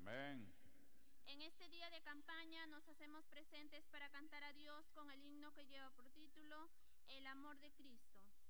Amén. En este día de campaña nos hacemos presentes para cantar a Dios con el himno que lleva por título El amor de Cristo.